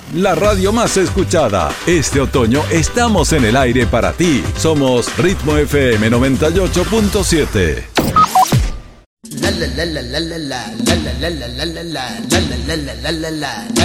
la radio más escuchada. Este otoño estamos en el aire para ti. Somos Ritmo FM 98.7. La la la la la la la la la la la la la la la la la la la.